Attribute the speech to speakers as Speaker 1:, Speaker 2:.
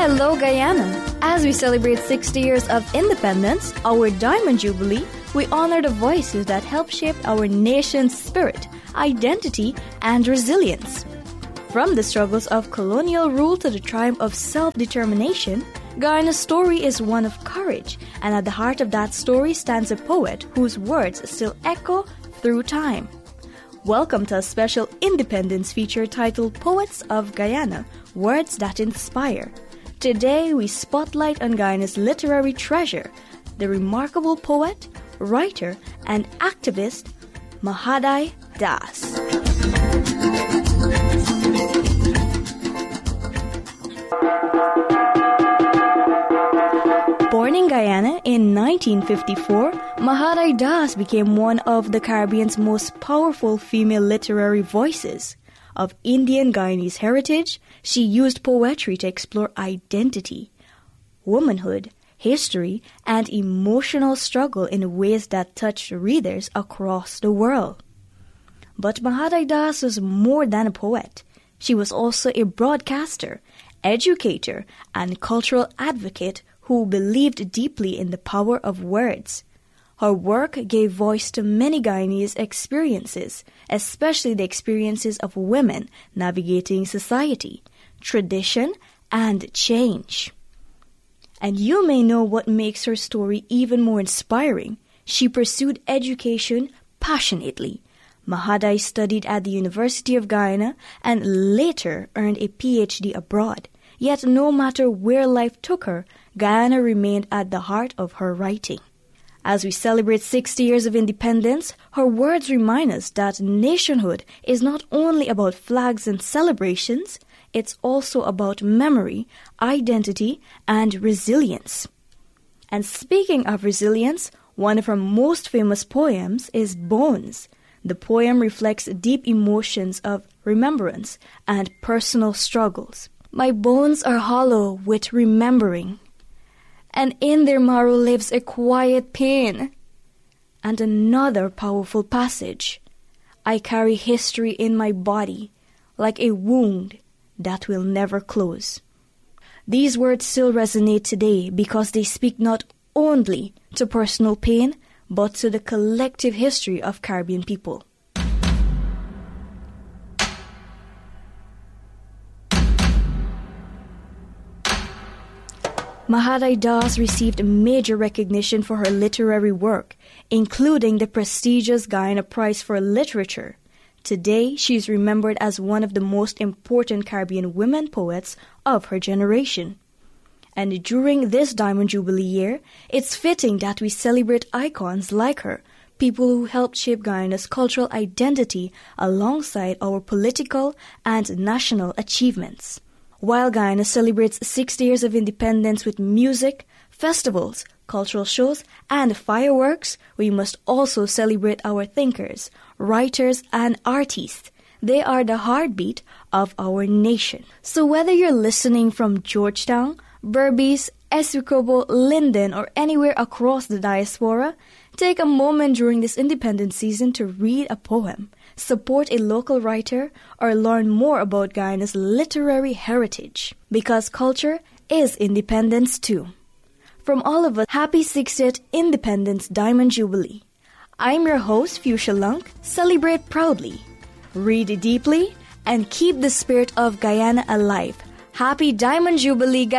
Speaker 1: Hello, Guyana. As we celebrate 60 years of independence, our Diamond Jubilee, we honor the voices that help shape our nation's spirit, identity, and resilience. From the struggles of colonial rule to the triumph of self-determination, Guyana's story is one of courage, and at the heart of that story stands a poet whose words still echo through time. Welcome to a special independence feature titled Poets of Guyana, Words That Inspire. Today we spotlight on Guyana's literary treasure, the remarkable poet, writer, and activist, Mahaday Das. Born in Guyana in 1954, Mahaday Das became one of the Caribbean's most powerful female literary voices. Of Indian Guyanese heritage, she used poetry to explore identity, womanhood, history, and emotional struggle in ways that touched readers across the world. But Mahaday Das was more than a poet. She was also a broadcaster, educator, and cultural advocate who believed deeply in the power of words. Her work gave voice to many Guyanese experiences, especially the experiences of women navigating society, tradition, and change. And you may know what makes her story even more inspiring. She pursued education passionately. Mahaday studied at the University of Guyana and later earned a PhD abroad. Yet no matter where life took her, Guyana remained at the heart of her writing. As we celebrate 60 years of independence, her words remind us that nationhood is not only about flags and celebrations, it's also about memory, identity, and resilience. And speaking of resilience, one of her most famous poems is Bones. The poem reflects deep emotions of remembrance and personal struggles. My bones are hollow with remembering, and in their marrow lives a quiet pain. And another powerful passage. I carry history in my body, like a wound that will never close. These words still resonate today because they speak not only to personal pain, but to the collective history of Caribbean people. Mahaday Das received major recognition for her literary work, including the prestigious Guyana Prize for Literature. Today, she is remembered as one of the most important Caribbean women poets of her generation. And during this Diamond Jubilee year, it's fitting that we celebrate icons like her, people who helped shape Guyana's cultural identity alongside our political and national achievements. While Guyana celebrates 60 years of independence with music, festivals, cultural shows, and fireworks, we must also celebrate our thinkers, writers, and artists. They are the heartbeat of our nation. So whether you're listening from Georgetown, Berbice, Essequibo, Linden, or anywhere across the diaspora, take a moment during this independence season to read a poem, support a local writer, or learn more about Guyana's literary heritage. Because culture is independence too. From all of us, happy 60th Independence Diamond Jubilee. I'm your host, Fuchsia Lunk. Celebrate proudly, read deeply, and keep the spirit of Guyana alive. Happy Diamond Jubilee, Guyana!